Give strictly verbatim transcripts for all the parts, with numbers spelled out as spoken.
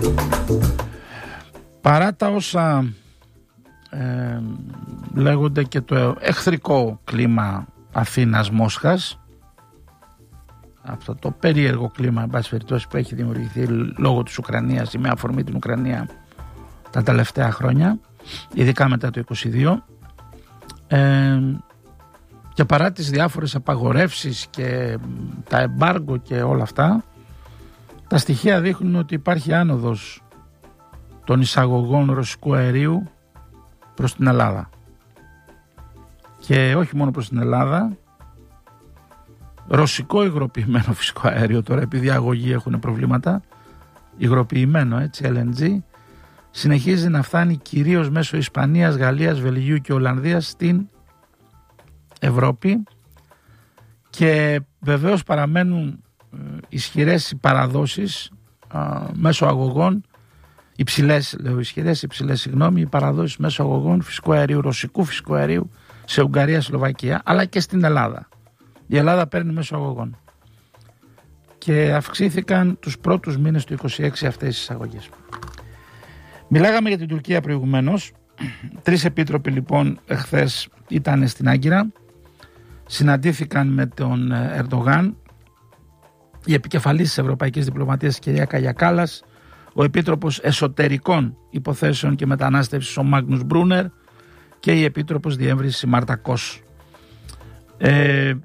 Παρά τα όσα ε, λέγονται και το εχθρικό κλίμα Αθήνας-Μόσχας, αυτό το περίεργο κλίμα εν πάση περιπτώσει που έχει δημιουργηθεί λόγω της Ουκρανίας ή με αφορμή την Ουκρανία τα τελευταία χρόνια, ειδικά μετά το είκοσι δύο, ε, και παρά τις διάφορες απαγορεύσεις και τα εμπάργκο και όλα αυτά, τα στοιχεία δείχνουν ότι υπάρχει άνοδος των εισαγωγών ρωσικού αερίου προς την Ελλάδα. Και όχι μόνο προς την Ελλάδα, ρωσικό υγροποιημένο φυσικό αέριο τώρα, επειδή οι αγωγοί έχουν προβλήματα, υγροποιημένο έτσι, ελ εν τζι, συνεχίζει να φτάνει κυρίως μέσω Ισπανίας, Γαλλίας, Βελγίου και Ολλανδίας στην Ευρώπη, και βεβαίως παραμένουν ισχυρές οι παραδόσεις α, μέσω αγωγών, υψηλές, λέω ισχυρές, υψηλές συγγνώμη, οι παραδόσεις μέσω αγωγών φυσικού αερίου, ρωσικού φυσικού αερίου σε Ουγγαρία, Σλοβακία, αλλά και στην Ελλάδα. Η Ελλάδα παίρνει μέσω αγωγών και αυξήθηκαν τους πρώτους μήνες του είκοσι έξι αυτές οι εισαγωγές. Μιλάγαμε για την Τουρκία προηγουμένως. Τρεις επίτροποι λοιπόν εχθές ήταν στην Άγκυρα, συναντήθηκαν με τον Ερντογάν, η επικεφαλής της Ευρωπαϊκής Διπλωματίας κυρία Κάγια Κάλλας, ο Επίτροπος Εσωτερικών Υποθέσεων και Μετανάστευσης ο Μάγνους Μπρούνερ και η Επίτροπος Διεύρυνσης η Μάρτα Κος. Ε,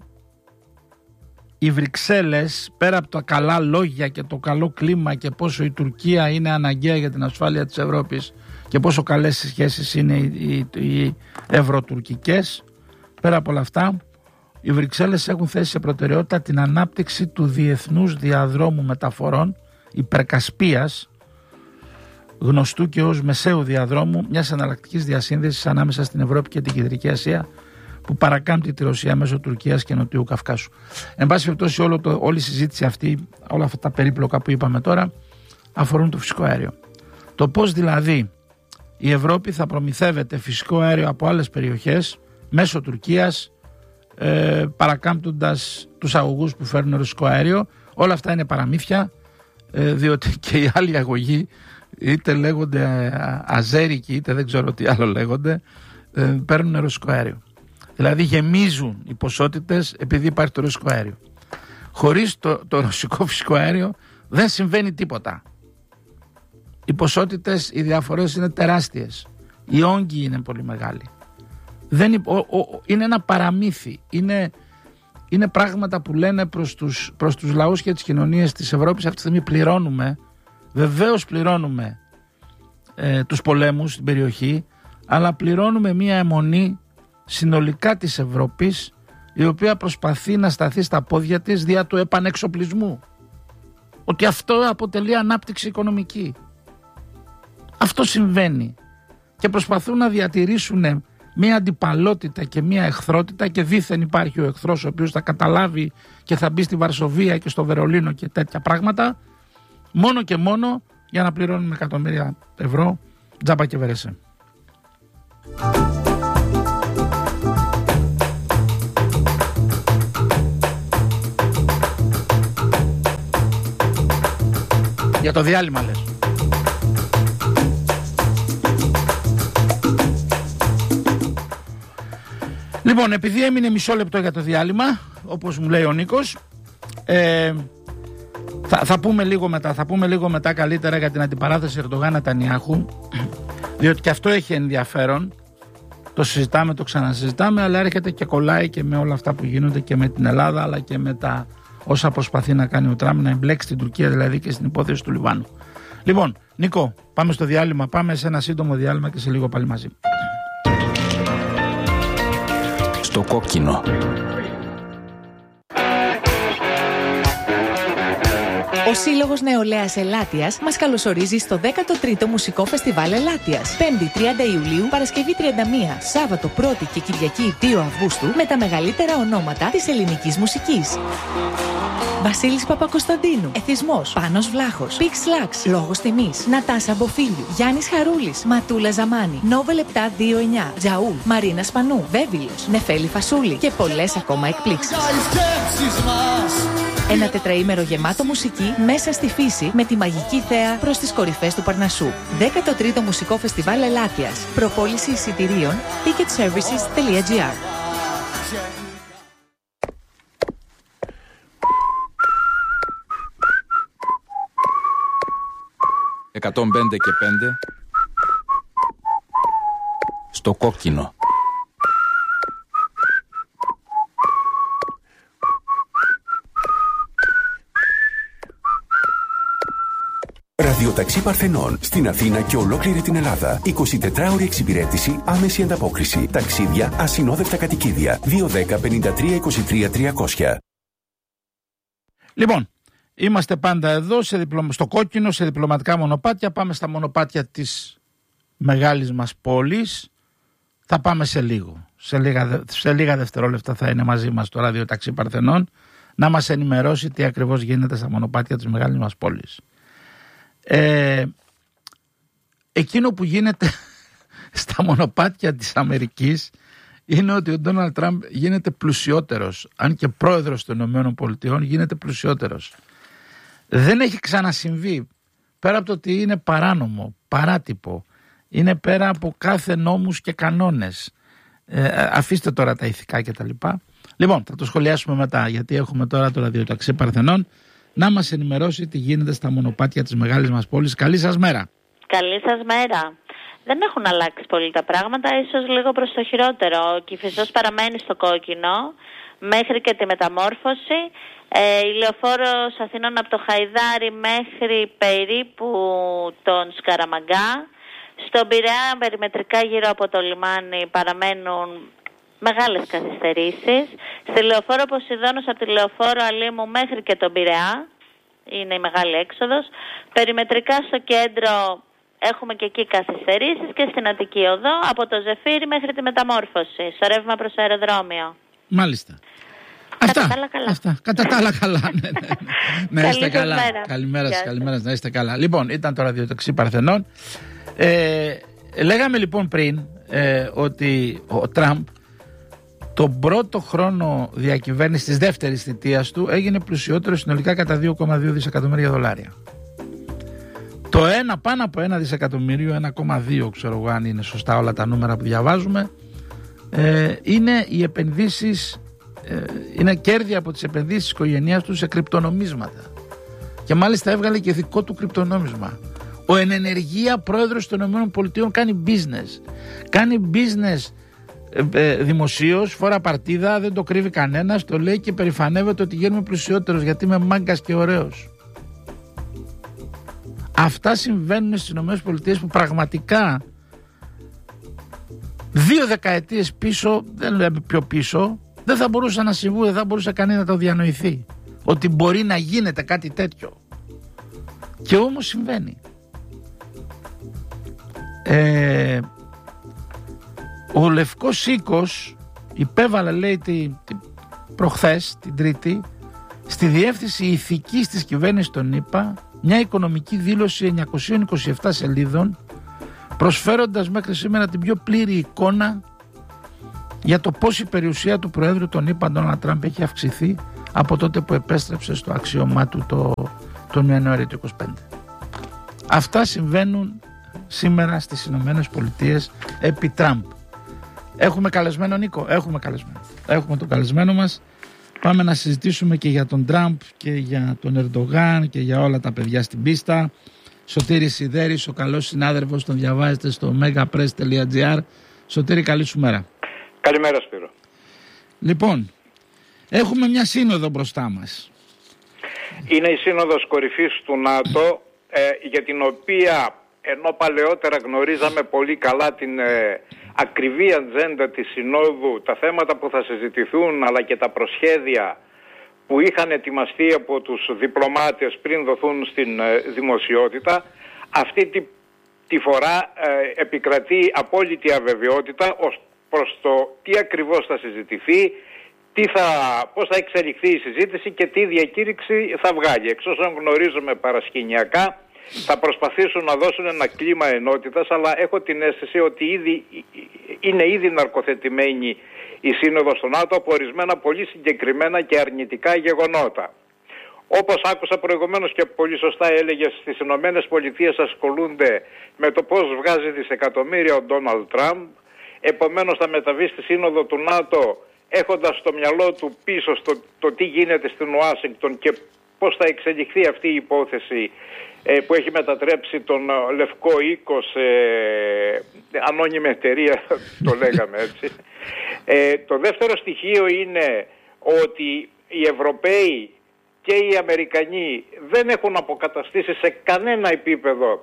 οι Βρυξέλλες, πέρα από τα καλά λόγια και το καλό κλίμα και πόσο η Τουρκία είναι αναγκαία για την ασφάλεια της Ευρώπης και πόσο καλές σχέσεις είναι οι, οι, οι ευρωτουρκικές, πέρα από όλα αυτά, οι Βρυξέλλες έχουν θέσει σε προτεραιότητα την ανάπτυξη του διεθνούς διαδρόμου μεταφορών υπερκασπίας, γνωστού και ως μεσαίου διαδρόμου, μιας εναλλακτικής διασύνδεσης ανάμεσα στην Ευρώπη και την Κεντρική Ασία, που παρακάμπτει τη Ρωσία μέσω Τουρκίας και Νοτιού Καυκάσου. Εν πάση περιπτώσει, όλο το, όλη η συζήτηση αυτή, όλα αυτά τα περίπλοκα που είπαμε τώρα, αφορούν το φυσικό αέριο. Το πώς δηλαδή η Ευρώπη θα προμηθεύεται φυσικό αέριο από άλλες περιοχές μέσω Τουρκίας, ε, παρακάμπτοντας τους αγωγούς που φέρνουν ρωσικό αέριο. Όλα αυτά είναι παραμύθια, ε, διότι και οι άλλοι αγωγοί, είτε λέγονται αζέρικοι είτε δεν ξέρω τι άλλο λέγονται, ε, παίρνουν ρωσικό αέριο. Δηλαδή γεμίζουν οι ποσότητες επειδή υπάρχει το ρωσικό αέριο. Χωρίς το, το ρωσικό φυσικό αέριο δεν συμβαίνει τίποτα. Οι ποσότητες, οι διαφορές είναι τεράστιες. Οι όγκοι είναι πολύ μεγάλοι. Δεν, ο, ο, είναι ένα παραμύθι. Είναι, είναι πράγματα που λένε προς τους, προς τους λαούς και τις κοινωνίες της Ευρώπης. Αυτή τη στιγμή πληρώνουμε, βεβαίως πληρώνουμε ε, τους πολέμους στην περιοχή, αλλά πληρώνουμε μία αιμονή συνολικά της Ευρώπης, η οποία προσπαθεί να σταθεί στα πόδια της δια του επανεξοπλισμού. Ότι αυτό αποτελεί ανάπτυξη οικονομική. Αυτό συμβαίνει. Και προσπαθούν να διατηρήσουν μια αντιπαλότητα και μια εχθρότητα, και δήθεν υπάρχει ο εχθρός ο οποίος θα καταλάβει και θα μπει στη Βαρσοβία και στο Βερολίνο και τέτοια πράγματα, μόνο και μόνο για να πληρώνουμε εκατομμύρια ευρώ τζάμπα και βερεσέ. Για το διάλειμμα λες. Λοιπόν, επειδή έμεινε μισό λεπτό για το διάλειμμα, όπως μου λέει ο Νίκος, ε, θα, θα, πούμε λίγο μετά, θα πούμε λίγο μετά καλύτερα για την αντιπαράθεση Ερντογάν Νετανιάχου, διότι και αυτό έχει ενδιαφέρον. Το συζητάμε, το ξανασυζητάμε, αλλά έρχεται και κολλάει και με όλα αυτά που γίνονται και με την Ελλάδα, αλλά και με τα όσα προσπαθεί να κάνει ο Τραμπ, να εμπλέξει την Τουρκία δηλαδή και στην υπόθεση του Λιβάνου. Λοιπόν, Νίκο, πάμε στο διάλειμμα, πάμε σε ένα σύντομο διάλειμμα και σε λίγο πάλι μαζί. Στο κόκκινο. Ο Σύλλογος Νεολαίας Ελάττιας μας καλωσορίζει στο δέκατο τρίτο Μουσικό Φεστιβάλ Ελάττιας. πέμπτη τριάντα Ιουλίου, Παρασκευή τριάντα μία, Σάββατο πρώτη και Κυριακή δύο Αυγούστου με τα μεγαλύτερα ονόματα της ελληνικής μουσικής. Βασίλης Παπακοσταντίνου, Εθισμός, Πάνος Βλάχος, Πιξ Λάξ, Λόγος Τιμής, Νατάσα Μποφίλιου, Γιάννης Χαρούλης, Ματούλα Ζαμάνη, Νόβελ επτά δύο εννιά, Τζαούλ, Μαρίνα Σπανού, Βέβυλος, Νεφέλη Φασούλη και πολλές ακόμα εκπλήξεις. Ένα τετραήμερο γεμάτο μουσική μέσα στη φύση με τη μαγική θέα προς τις κορυφές του Παρνασσού. δέκατο τρίτο Μουσικό Φεστιβάλ Ελάτιας. Προπόληση εισιτηρίων ticket services τελεία gr. εκατόν πέντε και πέντε στο κόκκινο. Ραδιοταξί Παρθενών στην Αθήνα και ολόκληρη την Ελλάδα. εικοσιτετράωρη εξυπηρέτηση, άμεση ανταπόκριση. Ταξίδια, ασυνόδευτα κατοικίδια. δύο δέκα πενήντα τρία είκοσι τρία τριακόσια. Λοιπόν, είμαστε πάντα εδώ σε διπλωμα... στο κόκκινο, σε διπλωματικά μονοπάτια. Πάμε στα μονοπάτια της μεγάλης μας πόλης. Θα πάμε σε λίγο. Σε λίγα, σε λίγα δευτερόλεπτα θα είναι μαζί μας το Ραδιοταξί Παρθενών να μας ενημερώσει τι ακριβώς γίνεται στα μονοπάτια της μεγάλης μας πόλης. Ε, εκείνο που γίνεται στα μονοπάτια της Αμερικής είναι ότι ο Ντόναλντ Τραμπ γίνεται πλουσιότερος, αν και πρόεδρος των Ηνωμένων Πολιτειών γίνεται πλουσιότερος. Δεν έχει ξανασυμβεί, πέρα από το ότι είναι παράνομο, παράτυπο, είναι πέρα από κάθε νόμους και κανόνες. Ε, αφήστε τώρα τα ηθικά και τα λοιπά. Λοιπόν, θα το σχολιάσουμε μετά, γιατί έχουμε τώρα το Ραδιοταξί Παρθενών να μας ενημερώσει τι γίνεται στα μονοπάτια της μεγάλης μας πόλης. Καλή σας μέρα. Καλή σας μέρα. Δεν έχουν αλλάξει πολύ τα πράγματα, ίσως λίγο προς το χειρότερο. Ο Κηφισός παραμένει στο κόκκινο μέχρι και τη μεταμόρφωση. Ε, η λεωφόρος Αθηνών από το Χαϊδάρι μέχρι περίπου τον Σκαραμαγκά. Στον Πειραιά περιμετρικά γύρω από το λιμάνι παραμένουν μεγάλες καθυστερήσεις. Στη λεωφόρο Ποσειδώνος από τη λεωφόρο Αλήμου μέχρι και τον Πειραιά είναι η μεγάλη έξοδος. Περιμετρικά στο κέντρο έχουμε και εκεί καθυστερήσεις και στην Αττική Οδό από το Ζεφύρι μέχρι τη μεταμόρφωση, στο ρεύμα προς το αεροδρόμιο. Μάλιστα. Κατά Αυτά, τα άλλα καλά. αυτά. Κατά τα άλλα καλά. Ναι, ναι. Να είστε καλά. Μέρα. Καλημέρα σας, καλημέρα σας, να είστε καλά. Λοιπόν, ήταν το Ραδιοταξί Παρθενών. Ε, λέγαμε λοιπόν πριν ε, ότι ο Τραμπ τον πρώτο χρόνο διακυβέρνησης της δεύτερης θητείας του έγινε πλουσιότερο συνολικά κατά δύο κόμμα δύο δισεκατομμύρια δολάρια. Το ένα πάνω από ένα δισεκατομμύριο, ένα κόμμα δύο ξέρω εγώ αν είναι σωστά όλα τα νούμερα που διαβάζουμε, ε, είναι οι επενδύσεις, ε, είναι κέρδη από τις επενδύσεις της οικογένειας του σε κρυπτονομίσματα. Και μάλιστα έβγαλε και δικό του κρυπτονόμισμα. Ο εν ενεργεία πρόεδρος των ΗΠΑ κάνει business. Κάνει business ε, ε, δημοσίως, φορά παρτίδα, δεν το κρύβει κανένας, το λέει και περηφανεύεται ότι γίνουμε πλουσιότερος γιατί είμαι μάγκας και ωραίος. Αυτά συμβαίνουν στις ΗΠΑ που πραγματικά δύο δεκαετίες πίσω, δεν λέμε πιο πίσω, δεν θα μπορούσε να συμβεί, δεν θα μπορούσε κανείς να το διανοηθεί ότι μπορεί να γίνεται κάτι τέτοιο. Και όμως συμβαίνει. Ε, ο Λευκός Οίκος υπέβαλε, λέει, τη, τη, προχθές, την Τρίτη, στη διεύθυνση ηθικής της κυβέρνησης των ΗΠΑ μια οικονομική δήλωση εννιακόσιες είκοσι επτά σελίδων, προσφέροντας μέχρι σήμερα την πιο πλήρη εικόνα για το πώς η περιουσία του Προέδρου των ΗΠΑ, Ντόναλντ Τραμπ, έχει αυξηθεί από τότε που επέστρεψε στο αξίωμά του το, τον Ιανουάριο του είκοσι πέντε. Αυτά συμβαίνουν σήμερα στις Ηνωμένες Πολιτείες επί Τραμπ. Έχουμε καλεσμένο, Νίκο, έχουμε καλεσμένο. Έχουμε τον καλεσμένο μας. Πάμε να συζητήσουμε και για τον Τραμπ και για τον Ερντογάν και για όλα τα παιδιά στην πίστα. Σωτήρης Σιδέρης, ο καλός συνάδελφος, τον διαβάζετε στο megapress τελεία gr. Σωτήρη, καλή σου μέρα. Καλημέρα, Σπύρο. Λοιπόν, έχουμε μια σύνοδο μπροστά μας. Είναι η σύνοδος κορυφής του ΝΑΤΟ, ε, για την οποία ενώ παλαιότερα γνωρίζαμε πολύ καλά την ε, ακριβή ατζέντα της συνόδου, τα θέματα που θα συζητηθούν αλλά και τα προσχέδια που είχαν ετοιμαστεί από τους διπλωμάτες πριν δοθούν στην ε, δημοσιότητα, αυτή τη, τη φορά ε, επικρατεί απόλυτη αβεβαιότητα ως προς το τι ακριβώς θα συζητηθεί, τι θα, πώς θα εξελιχθεί η συζήτηση και τι διακήρυξη θα βγάλει. Εξ όσων γνωρίζουμε παρασκηνιακά, θα προσπαθήσουν να δώσουν ένα κλίμα ενότητας, αλλά έχω την αίσθηση ότι ήδη, είναι ήδη ναρκοθετημένη η Σύνοδος του ΝΑΤΟ από ορισμένα πολύ συγκεκριμένα και αρνητικά γεγονότα. Όπως άκουσα προηγουμένως και πολύ σωστά έλεγε, στις Ηνωμένες Πολιτείες ασχολούνται με το πώς βγάζει δισεκατομμύρια ο Ντόναλντ Τραμπ. Επομένως θα μεταβεί στη Σύνοδο του ΝΑΤΟ έχοντας στο μυαλό του πίσω στο, το τι γίνεται στην Ουάσιγκτον και πώς θα εξελιχθεί αυτή η υπόθεση ε, που έχει μετατρέψει τον ε, Λευκό Οίκο σε ε, ανώνυμη εταιρεία, το λέγαμε έτσι. Ε, το δεύτερο στοιχείο είναι ότι οι Ευρωπαίοι και οι Αμερικανοί δεν έχουν αποκαταστήσει σε κανένα επίπεδο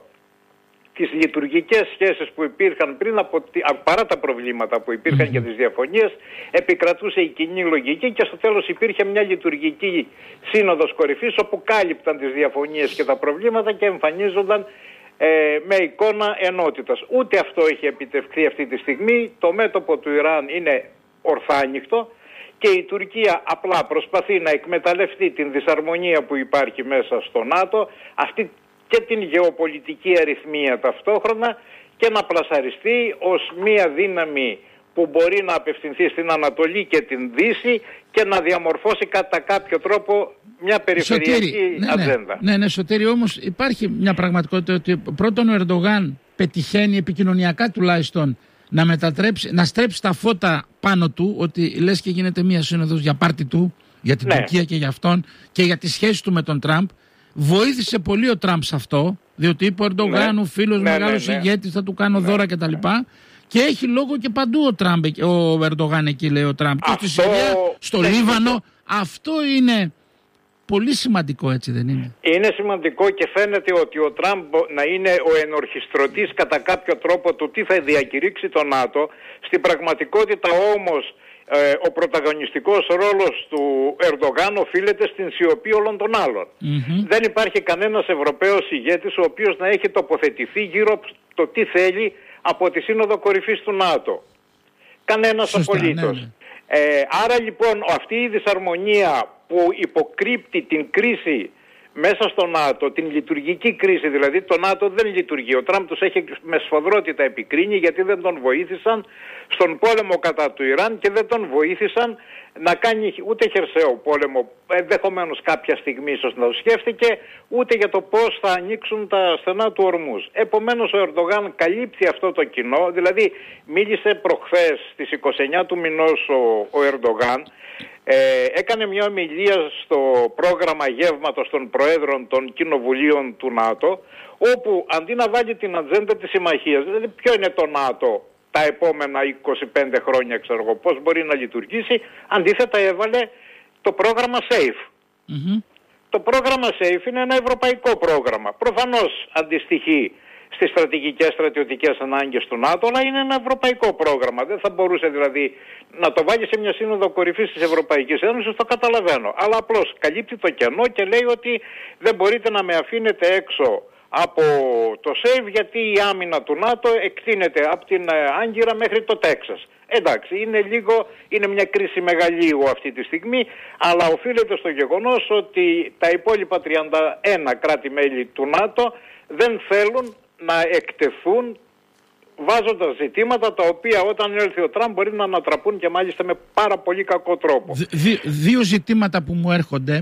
τις λειτουργικές σχέσεις που υπήρχαν πριν από, παρά τα προβλήματα που υπήρχαν και τις διαφωνίες, επικρατούσε η κοινή λογική και στο τέλος υπήρχε μια λειτουργική σύνοδος κορυφής όπου κάλυπταν τις διαφωνίες και τα προβλήματα και εμφανίζονταν ε, με εικόνα ενότητας. Ούτε αυτό έχει επιτευχθεί αυτή τη στιγμή. Το μέτωπο του Ιράν είναι ορθάνυχτο και η Τουρκία απλά προσπαθεί να εκμεταλλευτεί την δυσαρμονία που υπάρχει μέσα στο ΝΑΤΟ, αυτή και την γεωπολιτική αριθμία ταυτόχρονα, και να πλασαριστεί ως μία δύναμη που μπορεί να απευθυνθεί στην Ανατολή και την Δύση και να διαμορφώσει κατά κάποιο τρόπο μια περιφερειακή Σωτήρη, ναι, ατζέντα. Ναι, ναι, ναι, Σωτήρη, όμως υπάρχει μια πραγματικότητα ότι πρώτον ο Ερντογάν πετυχαίνει επικοινωνιακά τουλάχιστον να μετατρέψει, να στρέψει τα φώτα πάνω του, ότι λες και γίνεται μια σύνοδος για πάρτι του, για την ναι. Τουρκία και για αυτόν και για τις σχέσεις του με τον Τραμπ. Βοήθησε πολύ ο Τραμπ σε αυτό, διότι είπε ο Ερντογάν, ναι. ο φίλος ναι, μεγάλος ναι, ναι. ηγέτης, θα του κάνω ναι. δώρα κτλ. Και έχει λόγο και παντού ο, Τραμπ, ο Ερντογάν εκεί, λέει ο Τραμπ. Αυτό... Και στη Συρία, στο ναι, Λίβανο. Ναι. Αυτό είναι πολύ σημαντικό, έτσι δεν είναι? Είναι σημαντικό και φαίνεται ότι ο Τραμπ να είναι ο ενορχιστρωτής κατά κάποιο τρόπο του τι θα διακηρύξει το ΝΑΤΟ. Στην πραγματικότητα όμως ε, ο πρωταγωνιστικός ρόλος του Ερντογάν οφείλεται στην σιωπή όλων των άλλων. Mm-hmm. Δεν υπάρχει κανένας Ευρωπαίος ηγέτης ο οποίος να έχει τοποθετηθεί γύρω από το τι θέλει από τη Σύνοδο Κορυφής του ΝΑΤΟ. Κανένας απολύτως. Ναι, ναι. Ε, άρα λοιπόν αυτή η δυσαρμονία που υποκρύπτει την κρίση μέσα στο ΝΑΤΟ, την λειτουργική κρίση δηλαδή, το ΝΑΤΟ δεν λειτουργεί. Ο Τραμπ τους έχει με σφοδρότητα επικρίνει γιατί δεν τον βοήθησαν στον πόλεμο κατά του Ιράν και δεν τον βοήθησαν να κάνει ούτε χερσαίο πόλεμο, ενδεχομένως κάποια στιγμή ίσως να το σκέφτηκε, ούτε για το πώς θα ανοίξουν τα στενά του Ορμούζ. Επομένως ο Ερντογάν καλύπτει αυτό το κοινό, δηλαδή μίλησε προχθές στις είκοσι εννέα του μηνός ο, ο Ερντογάν, ε, έκανε μια ομιλία στο πρόγραμμα γεύματος των Προέδρων των Κοινοβουλίων του ΝΑΤΟ, όπου αντί να βάλει την ατζέντα της συμμαχίας, δηλαδή ποιο είναι το ΝΑΤΟ τα επόμενα είκοσι πέντε χρόνια, ξέρω εγώ, πώς μπορεί να λειτουργήσει, αντίθετα έβαλε το πρόγραμμα SAFE. Mm-hmm. Το πρόγραμμα SAFE είναι ένα ευρωπαϊκό πρόγραμμα. Προφανώς αντιστοιχεί στις στρατηγικές στρατιωτικές ανάγκες του ΝΑΤΟ, αλλά είναι ένα ευρωπαϊκό πρόγραμμα. Δεν θα μπορούσε δηλαδή να το βάλει σε μια σύνοδο κορυφής της Ευρωπαϊκής Ένωσης, το καταλαβαίνω. Αλλά απλώς καλύπτει το κενό και λέει ότι δεν μπορείτε να με αφήνετε έξω από το ΣΕΙΒ γιατί η άμυνα του ΝΑΤΟ εκτείνεται από την Άγκυρα μέχρι το Τέξας. Εντάξει, είναι λίγο, είναι μια κρίση μεγαλείου αυτή τη στιγμή, αλλά οφείλεται στο γεγονός ότι τα υπόλοιπα τριάντα ένα κράτη-μέλη του ΝΑΤΟ δεν θέλουν να εκτεθούν βάζοντας ζητήματα τα οποία όταν έλθει ο Τραμπ μπορεί να ανατραπούν και μάλιστα με πάρα πολύ κακό τρόπο. Δι, δύο ζητήματα που μου έρχονται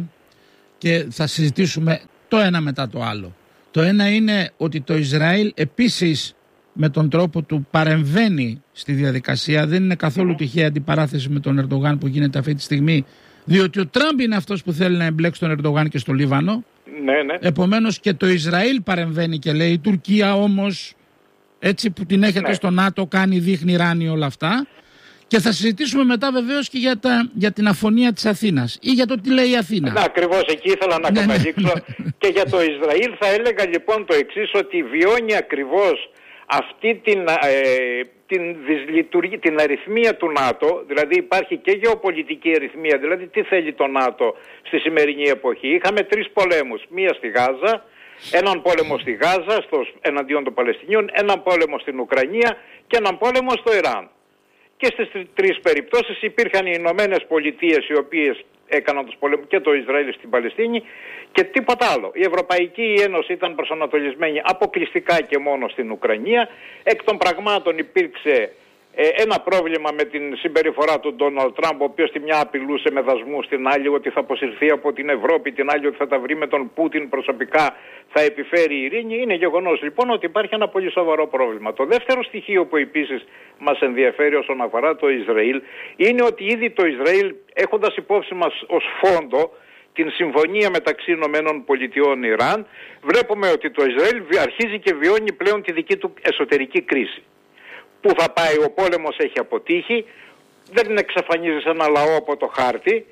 και θα συζητήσουμε το ένα μετά το άλλο. Το ένα είναι ότι το Ισραήλ επίσης με τον τρόπο του παρεμβαίνει στη διαδικασία. Δεν είναι καθόλου τυχαία αντιπαράθεση με τον Ερντογάν που γίνεται αυτή τη στιγμή, διότι ο Τραμπ είναι αυτός που θέλει να εμπλέξει τον Ερντογάν και στο Λίβανο. Ναι, ναι. Επομένως και το Ισραήλ παρεμβαίνει και λέει η Τουρκία όμως, έτσι που την έχετε ναι. στο ΝΑΤΟ, κάνει, δείχνει, ράνει όλα αυτά. Και θα συζητήσουμε μετά βεβαίως και για, τα, για την αφωνία της Αθήνας ή για το τι λέει η Αθήνα. Ναι, ακριβώς εκεί ήθελα να καταλήξω. Και για το Ισραήλ θα έλεγα λοιπόν το εξής, ότι βιώνει ακριβώς αυτή την, ε, την, δυσλειτουργία, την αριθμία του ΝΑΤΟ, δηλαδή υπάρχει και γεωπολιτική αριθμία, δηλαδή τι θέλει το ΝΑΤΟ στη σημερινή εποχή. Είχαμε τρεις πολέμους, μία στη Γάζα, έναν πόλεμο στη Γάζα στο, εναντίον των Παλαιστινίων, έναν πόλεμο στην Ουκρανία και έναν πόλεμο στο Ιράν. Και στις τρεις περιπτώσεις υπήρχαν οι Ηνωμένες Πολιτείες οι οποίες έκαναν τους πολέμους και το Ισραήλ στην Παλαιστίνη και τίποτα άλλο. Η Ευρωπαϊκή Ένωση ήταν προσανατολισμένη αποκλειστικά και μόνο στην Ουκρανία. Εκ των πραγμάτων υπήρξε Ε, ένα πρόβλημα με την συμπεριφορά του Ντόναλντ Τραμπ, ο οποίος τη μια απειλούσε με δασμούς, την άλλη ότι θα αποσυρθεί από την Ευρώπη, την άλλη ότι θα τα βρει με τον Πούτιν προσωπικά, θα επιφέρει ειρήνη. Είναι γεγονός λοιπόν ότι υπάρχει ένα πολύ σοβαρό πρόβλημα. Το δεύτερο στοιχείο που επίσης μας ενδιαφέρει όσον αφορά το Ισραήλ είναι ότι ήδη το Ισραήλ, έχοντας υπόψη μας ως φόντο την συμφωνία μεταξύ Ηνωμένων Πολιτειών Ιράν, βλέπουμε ότι το Ισραήλ αρχίζει και βιώνει πλέον τη δική του εσωτερική κρίση. Πού θα πάει, ο πόλεμος έχει αποτύχει, δεν εξαφανίζει ένα λαό από το χάρτη,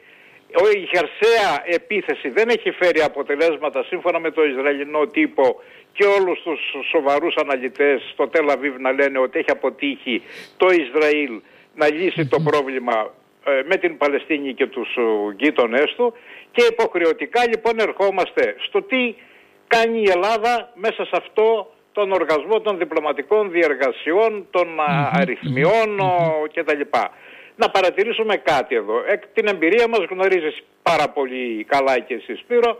η χερσαία επίθεση δεν έχει φέρει αποτελέσματα σύμφωνα με το Ισραηλινό τύπο και όλους τους σοβαρούς αναλυτές στο Τελ Αβίβ να λένε ότι έχει αποτύχει το Ισραήλ να λύσει το πρόβλημα ε, με την Παλαιστίνη και τους ε, γείτονές του, και υποχρεωτικά λοιπόν ερχόμαστε στο τι κάνει η Ελλάδα μέσα σε αυτό τον οργασμό των διπλωματικών διεργασιών, των mm-hmm. αριθμιών mm-hmm. κτλ. Να παρατηρήσουμε κάτι εδώ. Εκ την εμπειρία μας γνωρίζεις πάρα πολύ καλά και εσύ, Σπύρο,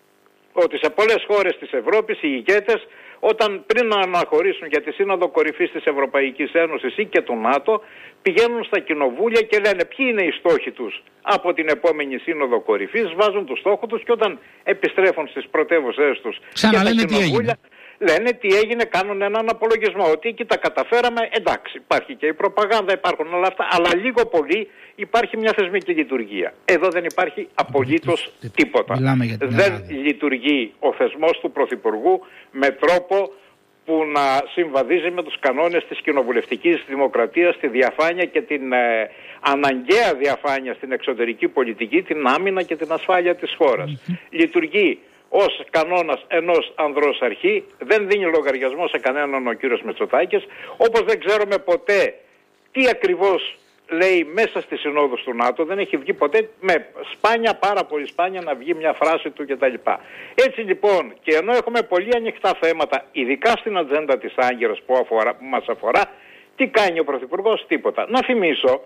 ότι σε πολλές χώρες της Ευρώπης οι ηγέτες, όταν πριν να αναχωρήσουν για τη Σύνοδο Κορυφής της Ευρωπαϊκής Ένωσης ή και του ΝΑΤΟ, πηγαίνουν στα κοινοβούλια και λένε ποιοι είναι οι στόχοι τους από την επόμενη Σύνοδο Κορυφής, βάζουν τους στόχους τους και όταν επιστρέφουν στις πρωτεύουσες τους και τα κοινοβούλια, λένε τι έγινε, κάνουν έναν απολογισμό. Ότι εκεί τα καταφέραμε, εντάξει, υπάρχει και η προπαγάνδα, υπάρχουν όλα αυτά, αλλά λίγο πολύ υπάρχει μια θεσμική λειτουργία. Εδώ δεν υπάρχει απολύτως τίποτα. Δεν λειτουργεί ο θεσμός του Πρωθυπουργού με τρόπο που να συμβαδίζει με τους κανόνες της κοινοβουλευτικής δημοκρατίας, τη διαφάνεια και την ε, αναγκαία διαφάνεια στην εξωτερική πολιτική, την άμυνα και την ασφάλεια της χώρας. Mm-hmm. Λειτουργεί ως κανόνας ενός ανδρός αρχή, δεν δίνει λογαριασμό σε κανέναν ο κύριος Μητσοτάκης, όπως δεν ξέρουμε ποτέ τι ακριβώς λέει μέσα στις συνόδους του ΝΑΤΟ, δεν έχει βγει ποτέ, με σπάνια, πάρα πολύ σπάνια να βγει μια φράση του κτλ. Έτσι λοιπόν, και ενώ έχουμε πολύ ανοιχτά θέματα, ειδικά στην ατζέντα της Άγκυρας που, αφορά, που μας αφορά, τι κάνει ο Πρωθυπουργός? Τίποτα. Να θυμίσω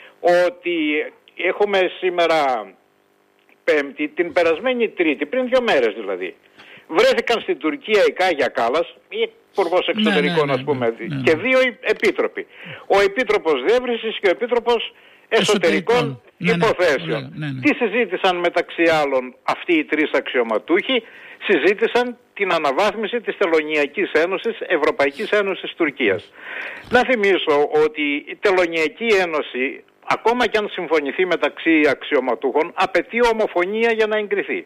ότι έχουμε σήμερα Πέμπτη, την περασμένη Τρίτη, πριν δύο μέρες δηλαδή, βρέθηκαν στην Τουρκία η Κάγια Κάλλας, η Υπουργός Εξωτερικών, ναι, ναι, ας πούμε, ναι, ναι, ναι. και δύο επίτροποι. Ο Επίτροπος Διεύρυνσης και ο Επίτροπος Εσωτερικών ναι, Υποθέσεων. Ναι, ναι, ναι. Τι συζήτησαν μεταξύ άλλων αυτοί οι τρεις αξιωματούχοι? Συζήτησαν την αναβάθμιση της Τελωνειακής Ένωσης, Ευρωπαϊκής Ένωσης Τουρκίας. Να θυμίσω ότι η Τελωνειακή Ένωση, ακόμα και αν συμφωνηθεί μεταξύ αξιωματούχων, απαιτεί ομοφωνία για να εγκριθεί.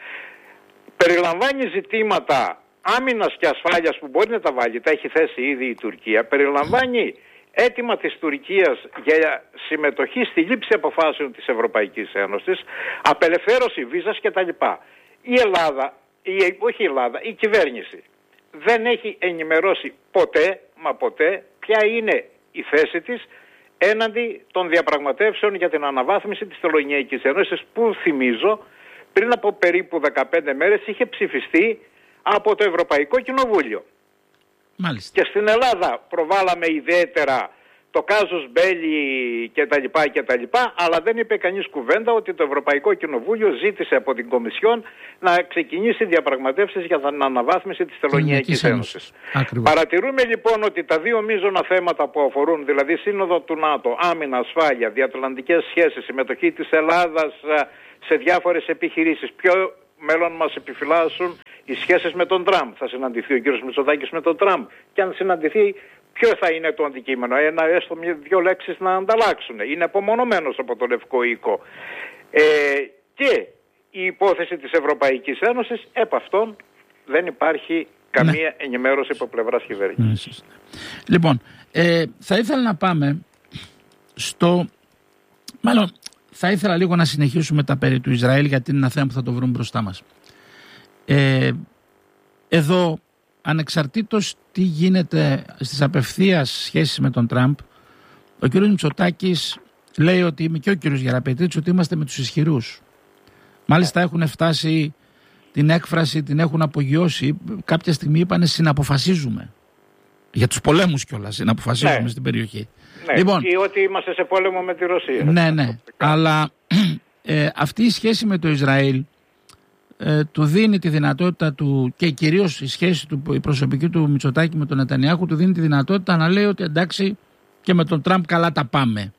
Περιλαμβάνει ζητήματα άμυνας και ασφάλειας που μπορεί να τα βάλει, τα έχει θέσει ήδη η Τουρκία. Περιλαμβάνει αίτημα της Τουρκίας για συμμετοχή στη λήψη αποφάσεων της Ευρωπαϊκής Ένωσης, απελευθέρωση βίζας κτλ. Η Ελλάδα, η, όχι η Ελλάδα, η κυβέρνηση δεν έχει ενημερώσει ποτέ, μα ποτέ, ποια είναι η θέση της έναντι των διαπραγματεύσεων για την αναβάθμιση της Τελωνειακής Ένωσης, που θυμίζω πριν από περίπου δεκαπέντε μέρες είχε ψηφιστεί από το Ευρωπαϊκό Κοινοβούλιο. Μάλιστα. Και στην Ελλάδα προβάλαμε ιδιαίτερα το κάζους μπέλι κτλ, κτλ, αλλά δεν είπε κανείς κουβέντα ότι το Ευρωπαϊκό Κοινοβούλιο ζήτησε από την Κομισιόν να ξεκινήσει διαπραγματεύσεις για την αναβάθμιση της Τελωνειακής Ένωσης. Παρατηρούμε λοιπόν ότι τα δύο μείζωνα θέματα που αφορούν, δηλαδή Σύνοδο του ΝΑΤΟ, άμυνα, ασφάλεια, διατλαντικές σχέσεις, συμμετοχή της Ελλάδας σε διάφορες επιχειρήσεις, ποιο μέλλον μας επιφυλάσσουν οι σχέσεις με τον Τραμπ. Θα συναντηθεί ο κύριος Μητσοτάκης με τον Τραμπ, και αν συναντηθεί, ποιο θα είναι το αντικείμενο? Ένα, έστω δύο λέξεις να ανταλλάξουν. Είναι απομονωμένος από το Λευκό Οίκο. Ε, και η υπόθεση της Ευρωπαϊκής Ένωσης, επ' αυτόν δεν υπάρχει καμία ναι. ενημέρωση από πλευράς κυβέρνησης. Ναι, λοιπόν, ε, θα ήθελα να πάμε στο... Μάλλον θα ήθελα λίγο να συνεχίσουμε τα περί του Ισραήλ, γιατί είναι ένα θέμα που θα το βρούμε μπροστά μας. Ε, εδώ, ανεξαρτήτως τι γίνεται στις απευθείας σχέσεις με τον Τραμπ, ο κ. Μητσοτάκης λέει ότι, είμαι και ο κ. Γεραπετρίτης, ότι είμαστε με τους ισχυρούς. Μάλιστα έχουν φτάσει την έκφραση, την έχουν απογειώσει. Κάποια στιγμή είπανε συναποφασίζουμε. Για τους πολέμους κιόλας, συναποφασίζουμε ναι. στην περιοχή. Ναι, λοιπόν, ή ότι είμαστε σε πόλεμο με τη Ρωσία. Ναι, ναι. Αλλά ε, αυτή η σχέση με το Ισραήλ ε, του δίνει τη δυνατότητα του, και κυρίως η σχέση του, η προσωπική του Μητσοτάκη με τον Νετανιάχου, του δίνει τη δυνατότητα να λέει ότι εντάξει, και με τον Τραμπ καλά τα πάμε.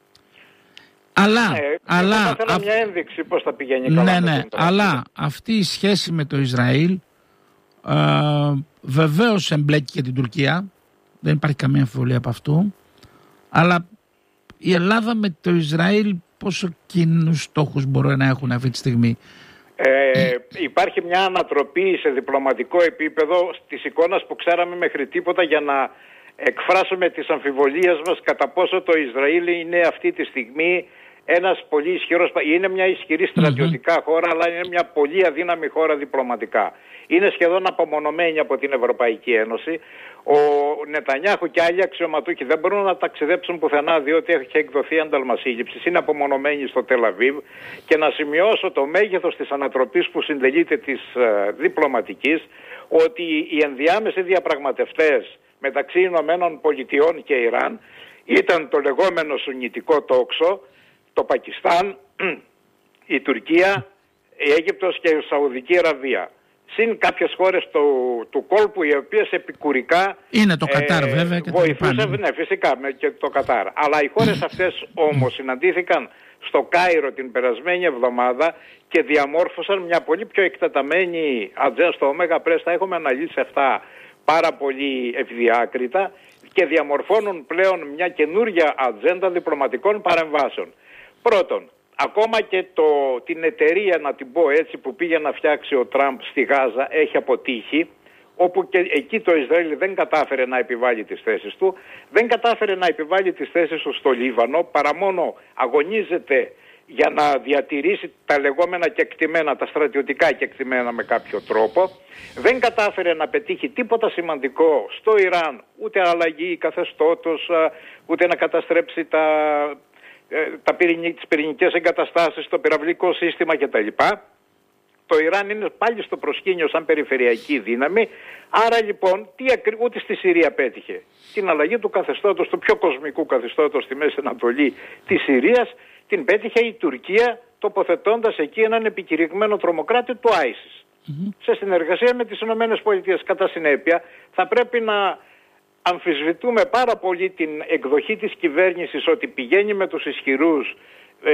Αλλά, ναι, αλλά θα ήθελα αυ... μια ένδειξη πώς θα πηγαίνει καλά. Ναι, με ναι, τον Τραμπ. αλλά αυτή η σχέση με το Ισραήλ ε, βεβαίως εμπλέκει και την Τουρκία. Δεν υπάρχει καμία αμφιβολία από αυτού. Αλλά η Ελλάδα με το Ισραήλ πόσο κοινούς στόχους μπορεί να έχουν αυτή τη στιγμή? Ε, υπάρχει μια ανατροπή σε διπλωματικό επίπεδο της εικόνας που ξέραμε μέχρι τίποτα, για να εκφράσουμε τις αμφιβολίες μας κατά πόσο το Ισραήλ είναι αυτή τη στιγμή ένας πολύ ισχυρός, είναι μια ισχυρή στρατιωτικά mm-hmm. χώρα, αλλά είναι μια πολύ αδύναμη χώρα διπλωματικά. Είναι σχεδόν απομονωμένη από την Ευρωπαϊκή Ένωση. Ο Νετανιάχου και άλλοι αξιωματούχοι δεν μπορούν να ταξιδέψουν πουθενά, διότι έχει εκδοθεί ένταλμα σύλληψης. Είναι απομονωμένοι στο Τελ-Αβίβ. Και να σημειώσω το μέγεθος της ανατροπής που συντελείται της ε, διπλωματικής, ότι οι ενδιάμεσοι διαπραγματευτές μεταξύ Ηνωμένων Πολιτειών και Ιράν ήταν το λεγόμενο σουννιτικό τόξο, το Πακιστάν, η Τουρκία, η Αίγυπτος και η Σαουδική Αραβία. Συν κάποιες χώρες του, του κόλπου, οι οποίες επικουρικά είναι το Κατάρ, ε, βέβαια, και βοηθούσαν, ναι, φυσικά, και το Κατάρ. Αλλά οι χώρες αυτές όμως συναντήθηκαν στο Κάιρο την περασμένη εβδομάδα και διαμόρφωσαν μια πολύ πιο εκτεταμένη ατζέντα. Στο Ωμέγα Πρέσ τα έχουμε αναλύσει αυτά πάρα πολύ ευδιάκριτα και διαμορφώνουν πλέον μια καινούργια ατζέντα διπλωματικών παρεμβάσεων. Πρώτον, ακόμα και το, την εταιρεία, να την πω έτσι, που πήγε να φτιάξει ο Τραμπ στη Γάζα έχει αποτύχει, όπου και εκεί το Ισραήλ δεν κατάφερε να επιβάλλει τις θέσεις του, δεν κατάφερε να επιβάλλει τις θέσεις του στο Λίβανο, παρά μόνο αγωνίζεται για να διατηρήσει τα λεγόμενα κεκτημένα, τα στρατιωτικά κεκτημένα με κάποιο τρόπο. Δεν κατάφερε να πετύχει τίποτα σημαντικό στο Ιράν, ούτε αλλαγή καθεστώτος, ούτε να καταστρέψει τα, τα πυρηνι, τις πυρηνικές εγκαταστάσεις, το πυραυλικό σύστημα κτλ. Το Ιράν είναι πάλι στο προσκήνιο σαν περιφερειακή δύναμη. Άρα λοιπόν, τι ακρι... ούτε στη Συρία πέτυχε. Την αλλαγή του καθεστώτος, του πιο κοσμικού καθεστώτος στη Μέση Ανατολή της Συρίας, την πέτυχε η Τουρκία, τοποθετώντας εκεί έναν επικηρυγμένο τρομοκράτη του άισις. Mm-hmm. Σε συνεργασία με τις Ηνωμένες Πολιτείες. Κατά συνέπεια, θα πρέπει να αμφισβητούμε πάρα πολύ την εκδοχή της κυβέρνησης ότι πηγαίνει με τους ισχυρούς, ε,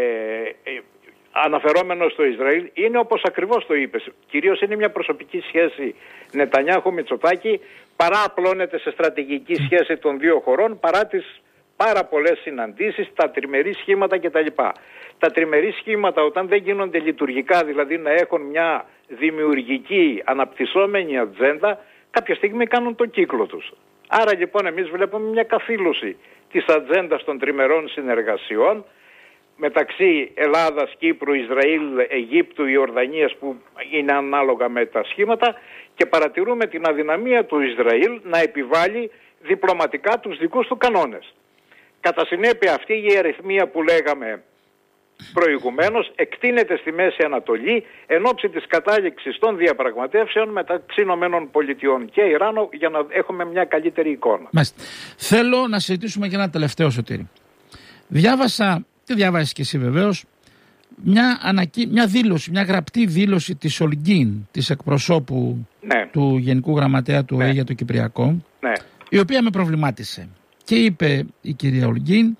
ε, αναφερόμενος στο Ισραήλ. Είναι όπως ακριβώς το είπες. Κυρίως είναι μια προσωπική σχέση Νετανιάχου-Μητσοτάκη, παρά απλώνεται σε στρατηγική σχέση των δύο χωρών, παρά τις πάρα πολλές συναντήσεις, τα τριμερή σχήματα κτλ. Τα τριμερή σχήματα, όταν δεν γίνονται λειτουργικά, δηλαδή να έχουν μια δημιουργική αναπτυσσόμενη ατζέντα, κάποια στιγμή κάνουν τον κύκλο τους. Άρα λοιπόν εμείς βλέπουμε μια καθήλωση της ατζέντας των τριμερών συνεργασιών μεταξύ Ελλάδας, Κύπρου, Ισραήλ, Αιγύπτου, Ιορδανίας, που είναι ανάλογα με τα σχήματα, και παρατηρούμε την αδυναμία του Ισραήλ να επιβάλλει διπλωματικά τους δικούς του κανόνες. Κατά συνέπεια, αυτή η αριθμία που λέγαμε προηγουμένως εκτείνεται στη Μέση Ανατολή εν ώψη της κατάληξης των διαπραγματεύσεων μεταξύ Ηνωμένων Πολιτειών και Ιράν, για να έχουμε μια καλύτερη εικόνα. Μάλιστα. Θέλω να συζητήσουμε και ένα τελευταίο, Σωτήρη. Διάβασα, τι διάβασες και εσύ βεβαίως, μια, ανακοι... μια δήλωση, μια γραπτή δήλωση της Ολγκίν, της εκπροσώπου, ναι, του Γενικού Γραμματέα του ΟΕΕ, ναι, για το Κυπριακό, ναι, η οποία με προβλημάτισε. Και είπε η κυρία Ολγκίν,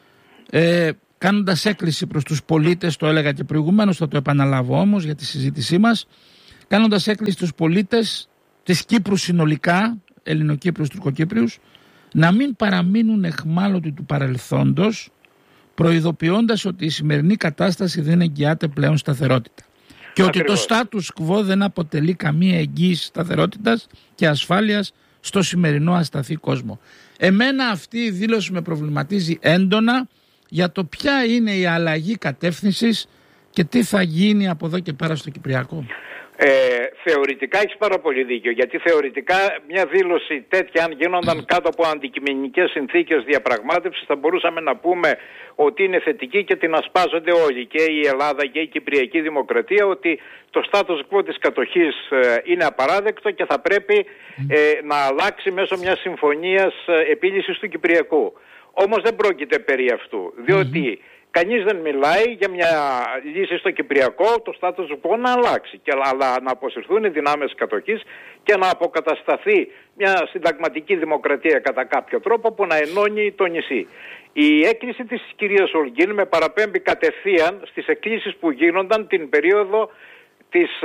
ε, κάνοντας έκκληση προς τους πολίτες, το έλεγα και προηγουμένως, θα το επαναλάβω όμως για τη συζήτησή μας, κάνοντας έκκληση στους πολίτες της Κύπρου συνολικά, Ελληνοκύπριους, Τουρκοκύπριους, να μην παραμείνουν εχμάλωτοι του παρελθόντος, προειδοποιώντας ότι η σημερινή κατάσταση δεν εγγυάται πλέον σταθερότητα. Και ακριβώς ότι το status quo δεν αποτελεί καμία εγγύηση σταθερότητας και ασφάλειας στο σημερινό ασταθή κόσμο. Εμένα αυτή η δήλωση με προβληματίζει έντονα για το ποια είναι η αλλαγή κατεύθυνσης και τι θα γίνει από εδώ και πέρα στο Κυπριακό. Ε, θεωρητικά έχεις πάρα πολύ δίκιο, γιατί θεωρητικά μια δήλωση τέτοια, αν γίνονταν κάτω από αντικειμενικές συνθήκες διαπραγμάτευσης, θα μπορούσαμε να πούμε ότι είναι θετική και την ασπάζονται όλοι, και η Ελλάδα και η Κυπριακή Δημοκρατία, ότι το status quo της κατοχής ε, είναι απαράδεκτο και θα πρέπει ε, να αλλάξει μέσω μιας συμφωνίας ε, επίλυσης του Κυπριακού. Όμως δεν πρόκειται περί αυτού, διότι Κανείς δεν μιλάει για μια λύση στο Κυπριακό, το status quo να αλλάξει, και, αλλά να αποσυρθούν οι δυνάμεις κατοχής και να αποκατασταθεί μια συνταγματική δημοκρατία κατά κάποιο τρόπο που να ενώνει το νησί. Η έκκληση της κυρίας Ολγκίν με παραπέμπει κατευθείαν στις εκκλήσεις που γίνονταν την περίοδο της,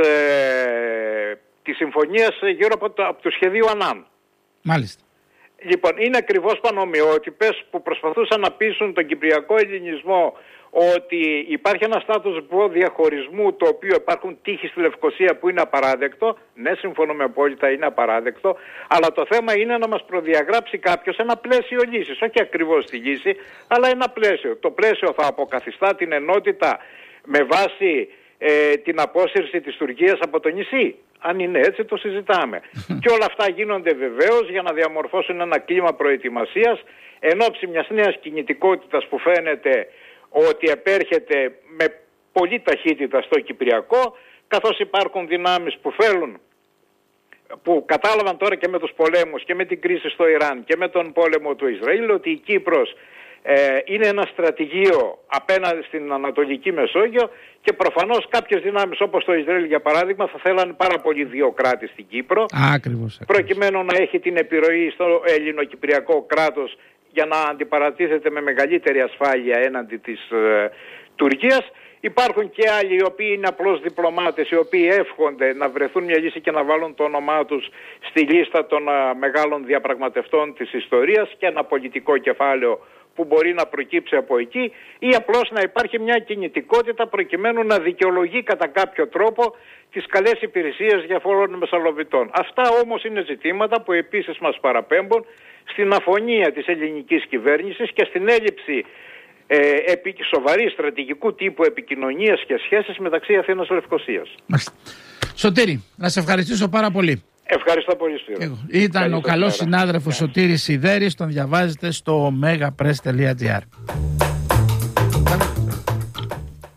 ε, της συμφωνίας γύρω από το, από το σχεδίο Ανάν. Μάλιστα. Λοιπόν, είναι ακριβώς πανομοιότυπες που προσπαθούσαν να πείσουν τον κυπριακό ελληνισμό ότι υπάρχει ένα status quo διαχωρισμού, το οποίο υπάρχουν τείχη στη Λευκοσία που είναι απαράδεκτο. Ναι, συμφωνούμε απόλυτα, είναι απαράδεκτο, αλλά το θέμα είναι να μας προδιαγράψει κάποιος ένα πλαίσιο λύσης, όχι ακριβώς τη λύση, αλλά ένα πλαίσιο. Το πλαίσιο θα αποκαθιστά την ενότητα με βάση ε, την απόσυρση της Τουρκίας από το νησί. Αν είναι έτσι, το συζητάμε. Και όλα αυτά γίνονται βεβαίως για να διαμορφώσουν ένα κλίμα προετοιμασίας εν ώψη μιας νέας κινητικότητας που φαίνεται ότι επέρχεται με πολύ ταχύτητα στο Κυπριακό, καθώς υπάρχουν δυνάμεις που θέλουν, που κατάλαβαν τώρα και με τους πολέμους και με την κρίση στο Ιράν και με τον πόλεμο του Ισραήλ, ότι η Κύπρος ε, είναι ένα στρατηγείο απέναντι στην Ανατολική Μεσόγειο, και προφανώς κάποιες δυνάμεις όπως το Ισραήλ για παράδειγμα θα θέλανε πάρα πολύ δύο κράτη στην Κύπρο. Ακριβώς, προκειμένου να έχει την επιρροή στο ελληνοκυπριακό κράτος για να αντιπαρατίθεται με μεγαλύτερη ασφάλεια έναντι της ε, Τουρκίας. Υπάρχουν και άλλοι οι οποίοι είναι απλώς διπλωμάτες, οι οποίοι εύχονται να βρεθούν μια λύση και να βάλουν το όνομά τους στη λίστα των α, μεγάλων διαπραγματευτών της ιστορίας και ένα πολιτικό κεφάλαιο που μπορεί να προκύψει από εκεί, ή απλώς να υπάρχει μια κινητικότητα προκειμένου να δικαιολογεί κατά κάποιο τρόπο τις καλές υπηρεσίες διαφόρων μεσαλοβητών. Αυτά όμως είναι ζητήματα που επίσης μας παραπέμπουν στην αφωνία της ελληνικής κυβέρνησης και στην έλλειψη ε, επί, σοβαρή στρατηγικού τύπου επικοινωνίας και σχέσεις μεταξύ Αθήνας και Λευκοσίας. Σωτήρη, να σε ευχαριστήσω πάρα πολύ. Ευχαριστώ πολύ, Σπύρο. Ήταν Καλή ο καλός συνάδελφος Σωτήρης Σιδέρης, τον διαβάζετε στο megapress τελεία gr.